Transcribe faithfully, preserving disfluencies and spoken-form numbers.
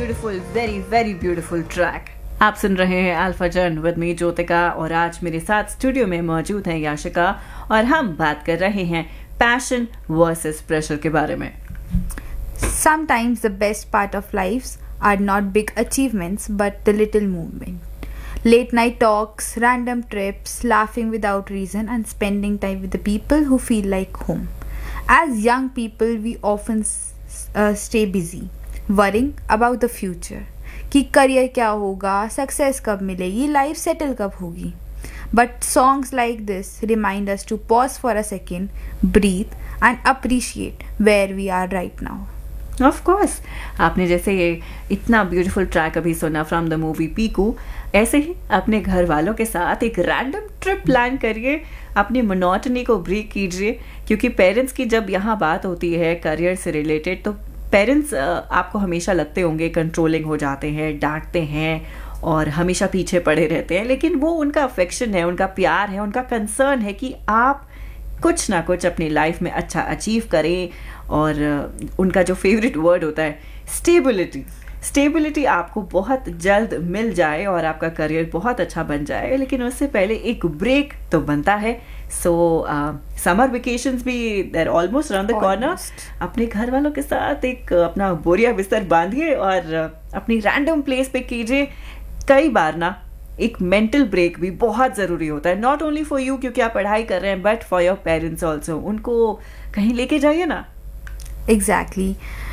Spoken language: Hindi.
Beautiful, very very beautiful track. आप सुन रहे हैं अल्फा जर्न विद मी ज्योतिका, और आज मेरे साथ स्टूडियो में मौजूद हैं याशिका, और हम बात कर रहे हैं पैशन वर्सेस प्रेशर के बारे में। Sometimes the best part of lives are not big achievements but the little movement. Late night talks, random trips, laughing without reason, and spending time with the people who feel like home. As young people, we often uh, stay busy, worrying about the future. कि करियर क्या होगा, सक्सेस कब मिलेगी, लाइफ सेटल कब होगी. But songs like this remind us to pause for a second, breathe, and appreciate where we are right now. Of course, आपने जैसे ये इतना ब्यूटीफुल ट्रैक अभी सुना फ्रॉम द मूवी पीकू, ऐसे ही अपने घर वालों के साथ एक रैंडम ट्रिप प्लान करिए, अपनी मोनोटनी को ब्रेक कीजिए, क्योंकि पेरेंट्स की जब यहाँ बात होती है करियर से रिलेटेड, तो पेरेंट्स आपको हमेशा लगते होंगे कंट्रोलिंग हो जाते हैं, डांटते हैं और हमेशा पीछे पड़े रहते हैं, लेकिन वो उनका अफेक्शन है, उनका प्यार है, उनका कंसर्न है कि आप कुछ ना कुछ अपनी लाइफ में अच्छा अचीव करें। और उनका जो फेवरेट वर्ड होता है स्टेबिलिटी, स्टेबिलिटी आपको बहुत जल्द मिल जाए और आपका करियर बहुत अच्छा बन जाए, लेकिन उससे पहले एक ब्रेक तो बनता है। सो समर वेकेशंस भी there almost around the corner. अपने घर वालों के साथ एक अपना बोरिया बिस्तर बांधिए और अपनी रैंडम प्लेस पे कीजिए। कई बार ना एक मेंटल ब्रेक भी बहुत ज़रूरी होता है, नॉट ओनली फॉर यू क्योंकि आप पढ़ाई कर रहे हैं, but for your parents also. उनको कहीं लेके जाइए ना। Exactly.